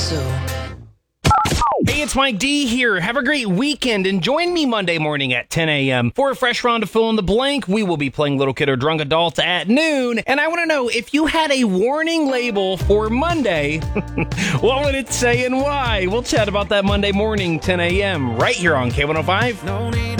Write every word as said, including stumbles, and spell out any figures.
so. Hey, it's Mike D here. Have a great weekend and join me Monday morning at ten a.m. for a fresh round of Fill in the Blank. We will be playing Little Kid or Drunk Adult at noon. And I want to know, if you had a warning label for Monday, what would it say and why? We'll chat about that Monday morning, ten a.m. right here on K one oh five. No need